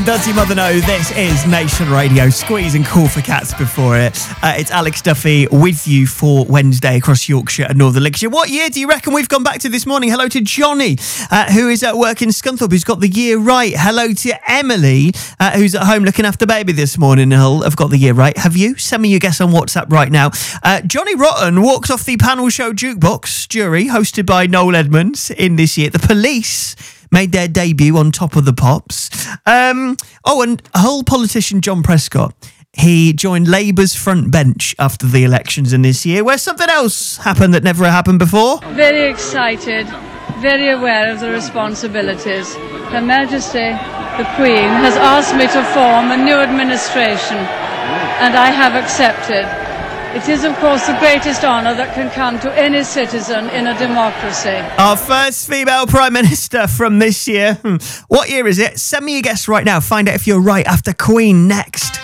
Does your mother know this is Nation Radio? Squeeze and Call for Cats before it. It's Alex Duffy with you for Wednesday across Yorkshire and Northern Lincolnshire. What year do you reckon we've gone back to this morning? Hello to Johnny, who is at work in Scunthorpe, who's got the year right. Hello to Emily, who's at home looking after baby this morning. Have got the year right. Have you? Send me your guess on WhatsApp right now. Johnny Rotten walks off the panel show Jukebox jury, hosted by Noel Edmonds in this year. The Police made their debut on Top of the Pops. And Hull politician John Prescott, he joined Labour's front bench after the elections in this year, where something else happened that never happened before. Very excited, very aware of the responsibilities. Her Majesty, the Queen, has asked me to form a new administration, and I have accepted. It is, of course, the greatest honour that can come to any citizen in a democracy. Our first female Prime Minister from this year. What year is it? Send me your guess right now. Find out if you're right after Queen next.